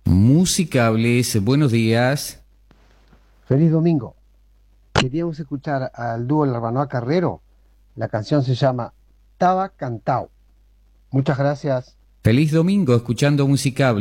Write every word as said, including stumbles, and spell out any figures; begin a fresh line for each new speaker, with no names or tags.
Musicables, buenos días.
Feliz domingo. Queríamos escuchar al dúo Labanoa Carrero. La canción se llama Taba Cantao. Muchas gracias.
Feliz domingo escuchando Musicable.